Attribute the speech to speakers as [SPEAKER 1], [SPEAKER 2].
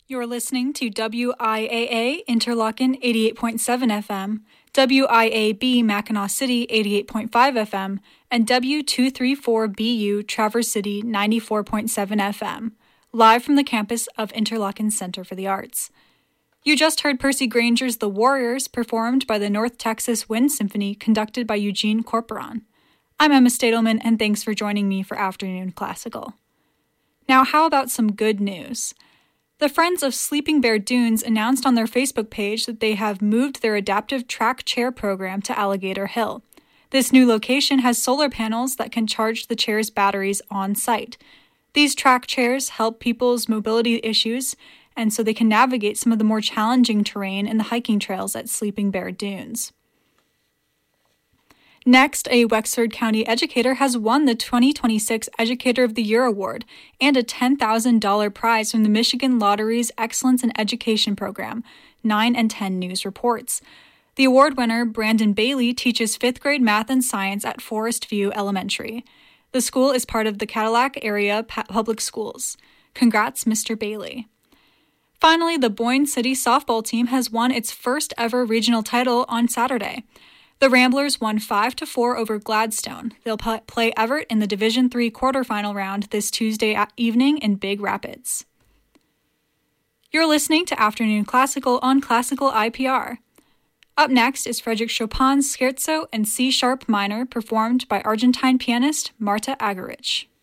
[SPEAKER 1] You're listening to WIAA Interlochen 88.7 FM, WIAB Mackinac City 88.5 FM, and W234BU Traverse City 94.7 FM, live from the campus of Interlochen Center for the Arts. You just heard Percy Granger's The Warriors, performed by the North Texas Wind Symphony, conducted by Eugene Corporon. I'm Emma Stadelman, and thanks for joining me for Afternoon Classical. Now, how about some good news? The Friends of Sleeping Bear Dunes announced on their Facebook page that they have moved their adaptive track chair program to Alligator Hill. This new location has solar panels that can charge the chair's batteries on site. These track chairs help people's mobility issues, and so they can navigate some of the more challenging terrain in the hiking trails at Sleeping Bear Dunes. Next, a Wexford County educator has won the 2026 Educator of the Year Award and a $10,000 prize from the Michigan Lottery's Excellence in Education program, 9 and 10 News reports. The award winner, Brandon Bailey, teaches 5th grade math and science at Forest View Elementary. The school is part of the Cadillac Area Public Schools. Congrats, Mr. Bailey. Finally, the Boyne City softball team has won its first ever regional title on Saturday. The Ramblers won 5-4 over Gladstone. They'll play Everett in the Division III quarterfinal round this Tuesday evening in Big Rapids. You're listening to Afternoon Classical on Classical IPR. Up next is Frédéric Chopin's Scherzo in C-sharp minor, performed by Argentine pianist Marta Agarich.